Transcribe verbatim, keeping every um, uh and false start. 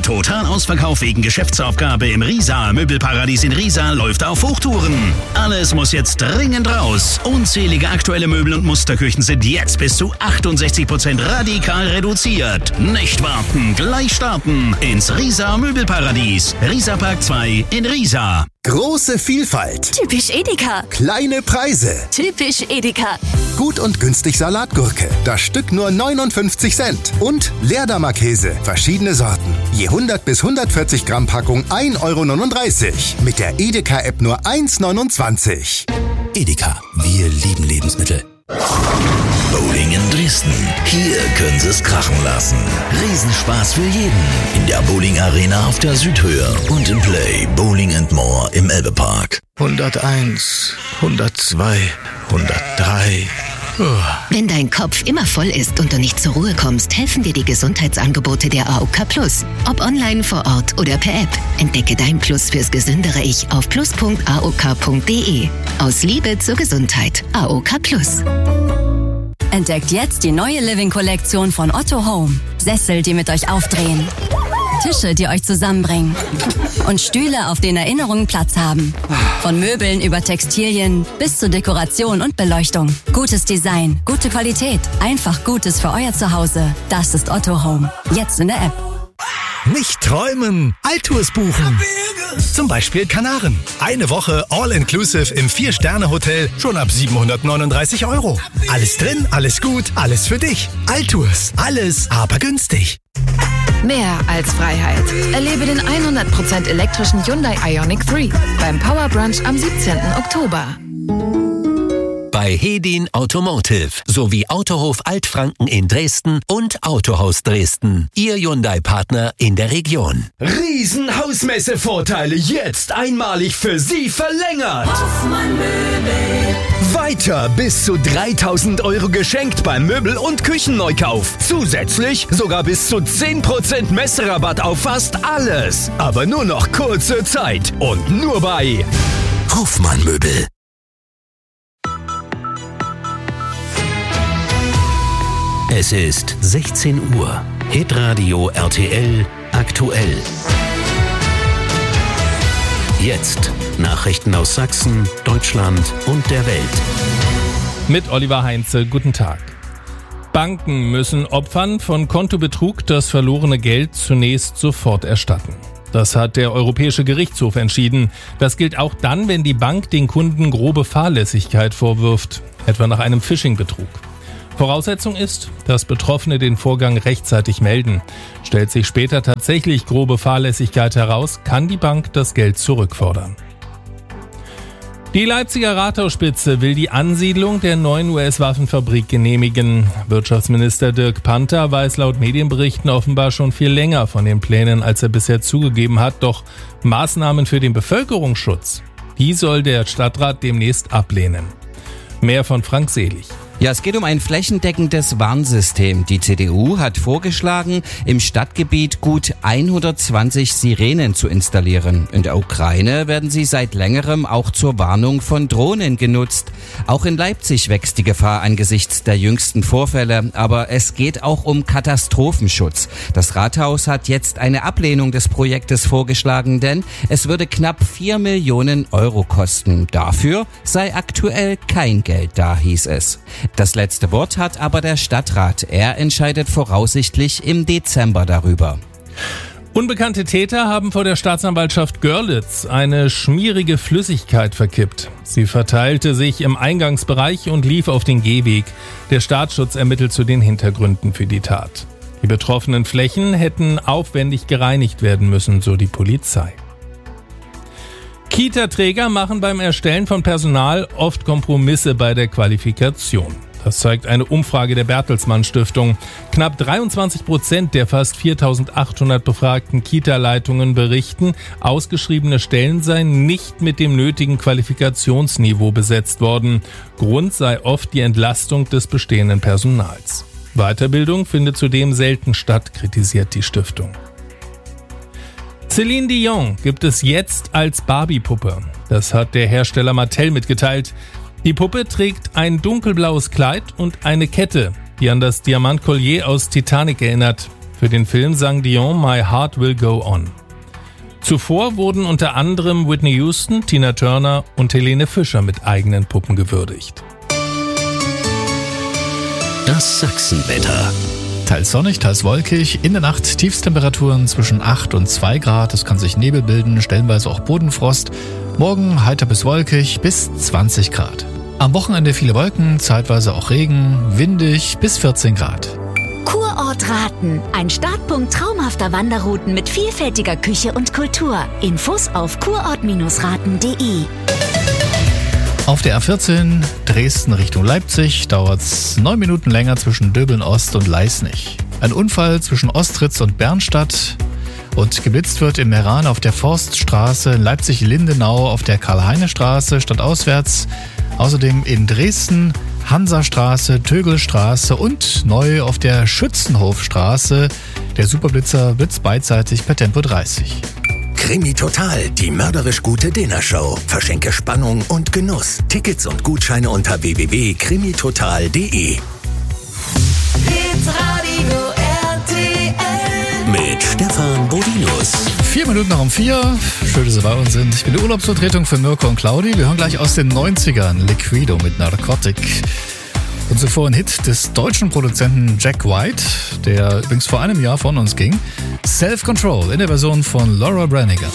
Totalausverkauf wegen Geschäftsaufgabe im Risa. Möbelparadies in Riesa läuft auf Hochtouren. Alles muss jetzt dringend raus. Unzählige aktuelle Möbel und Musterküchen sind jetzt bis zu achtundsechzig Prozent radikal reduziert. Nicht warten, gleich starten ins Risa Möbelparadies. Riesa Park zwei in Riesa. Große Vielfalt. Typisch Edeka. Kleine Preise. Typisch Edeka. Gut und günstig Salatgurke. Das Stück nur neunundfünfzig Cent. Und Leerdammer Käse. Verschiedene Sorten. Je hundert bis hundertvierzig Gramm Packung ein Euro neununddreißig. Mit der Edeka-App nur eins neunundzwanzig. Edeka. Wir lieben Lebensmittel. Bowling in Dresden. Hier können Sie es krachen lassen. Riesenspaß für jeden. In der Bowling Arena auf der Südhöhe und im Play Bowling and More im Elbepark. hunderteins, hundertzwei, hundertdrei. Wenn dein Kopf immer voll ist und du nicht zur Ruhe kommst, helfen dir die Gesundheitsangebote der A O K Plus. Ob online, vor Ort oder per App. Entdecke dein Plus fürs gesündere Ich auf plus punkt a o k punkt d e. Aus Liebe zur Gesundheit. A O K Plus. Entdeckt jetzt die neue Living-Kollektion von Otto Home. Sessel, die mit euch aufdrehen. Tische, die euch zusammenbringen. Und Stühle, auf denen Erinnerungen Platz haben. Von Möbeln über Textilien bis zur Dekoration und Beleuchtung. Gutes Design, gute Qualität, einfach Gutes für euer Zuhause. Das ist Otto Home. Jetzt in der App. Nicht träumen, Altours buchen. Zum Beispiel Kanaren. Eine Woche All-Inclusive im Vier-Sterne-Hotel schon ab siebenhundertneununddreißig Euro. Alles drin, alles gut, alles für dich. Altours, alles aber günstig. Mehr als Freiheit. Erlebe den hundert Prozent elektrischen Hyundai Ioniq drei beim Power Brunch am siebzehnten Oktober. Bei Hedin Automotive sowie Autohof Altfranken in Dresden und Autohaus Dresden. Ihr Hyundai-Partner in der Region. Riesenhausmesse-Vorteile jetzt einmalig für Sie verlängert. Hoffmann Möbel. Weiter bis zu dreitausend Euro geschenkt beim Möbel- und Küchenneukauf. Zusätzlich sogar bis zu zehn Prozent Messerabatt auf fast alles. Aber nur noch kurze Zeit und nur bei Hoffmann Möbel. Es ist sechzehn Uhr. Hitradio R T L aktuell. Jetzt Nachrichten aus Sachsen, Deutschland und der Welt. Mit Oliver Heinze, guten Tag. Banken müssen Opfern von Kontobetrug das verlorene Geld zunächst sofort erstatten. Das hat der Europäische Gerichtshof entschieden. Das gilt auch dann, wenn die Bank den Kunden grobe Fahrlässigkeit vorwirft, etwa nach einem Phishing-Betrug. Voraussetzung ist, dass Betroffene den Vorgang rechtzeitig melden. Stellt sich später tatsächlich grobe Fahrlässigkeit heraus, kann die Bank das Geld zurückfordern. Die Leipziger Rathausspitze will die Ansiedlung der neuen U S-Waffenfabrik genehmigen. Wirtschaftsminister Dirk Panther weiß laut Medienberichten offenbar schon viel länger von den Plänen, als er bisher zugegeben hat. Doch Maßnahmen für den Bevölkerungsschutz, die soll der Stadtrat demnächst ablehnen. Mehr von Frank Selig. Ja, es geht um ein flächendeckendes Warnsystem. Die C D U hat vorgeschlagen, im Stadtgebiet gut hundertzwanzig Sirenen zu installieren. In der Ukraine werden sie seit längerem auch zur Warnung von Drohnen genutzt. Auch in Leipzig wächst die Gefahr angesichts der jüngsten Vorfälle. Aber es geht auch um Katastrophenschutz. Das Rathaus hat jetzt eine Ablehnung des Projektes vorgeschlagen, denn es würde knapp vier Millionen Euro kosten. Dafür sei aktuell kein Geld da, hieß es. Das letzte Wort hat aber der Stadtrat. Er entscheidet voraussichtlich im Dezember darüber. Unbekannte Täter haben vor der Staatsanwaltschaft Görlitz eine schmierige Flüssigkeit verkippt. Sie verteilte sich im Eingangsbereich und lief auf den Gehweg. Der Staatsschutz ermittelt zu den Hintergründen für die Tat. Die betroffenen Flächen hätten aufwendig gereinigt werden müssen, so die Polizei. Kita-Träger machen beim Erstellen von Personal oft Kompromisse bei der Qualifikation. Das zeigt eine Umfrage der Bertelsmann Stiftung. Knapp dreiundzwanzig Prozent der fast viertausendachthundert befragten Kita-Leitungen berichten, ausgeschriebene Stellen seien nicht mit dem nötigen Qualifikationsniveau besetzt worden. Grund sei oft die Entlastung des bestehenden Personals. Weiterbildung findet zudem selten statt, kritisiert die Stiftung. Celine Dion gibt es jetzt als Barbie-Puppe. Das hat der Hersteller Mattel mitgeteilt. Die Puppe trägt ein dunkelblaues Kleid und eine Kette, die an das Diamantkollier aus Titanic erinnert. Für den Film sang Dion My Heart Will Go On. Zuvor wurden unter anderem Whitney Houston, Tina Turner und Helene Fischer mit eigenen Puppen gewürdigt. Das Sachsenwetter. Teils sonnig, teils wolkig. In der Nacht Tiefstemperaturen zwischen acht und zwei Grad. Es kann sich Nebel bilden, stellenweise auch Bodenfrost. Morgen heiter bis wolkig bis zwanzig Grad. Am Wochenende viele Wolken, zeitweise auch Regen, windig bis vierzehn Grad. Kurort Raten. Ein Startpunkt traumhafter Wanderrouten mit vielfältiger Küche und Kultur. Infos auf kurort raten punkt de. Auf der A vierzehn Dresden Richtung Leipzig dauert es neun Minuten länger zwischen Döbeln Ost und Leisnig. Ein Unfall zwischen Ostritz und Bernstadt und geblitzt wird im Meran auf der Forststraße, Leipzig-Lindenau auf der Karl-Heine-Straße stadtauswärts. Außerdem in Dresden Hansastraße, Tögelstraße und neu auf der Schützenhofstraße. Der Superblitzer blitzt beidseitig per Tempo dreißig. Krimi Total, die mörderisch gute Dinnershow. Verschenke Spannung und Genuss. Tickets und Gutscheine unter w w w punkt krimi total punkt de. Hitradio R T L Mit Stefan Bodinus. Vier Minuten noch um vier. Schön, dass Sie bei uns sind. Ich bin die Urlaubsvertretung für Mirko und Claudi. Wir hören gleich aus den neunzigern Liquido mit Narcotic. Und zuvor ein Hit des deutschen Produzenten Jack White, der übrigens vor einem Jahr von uns ging. Self Control in der Version von Laura Branigan.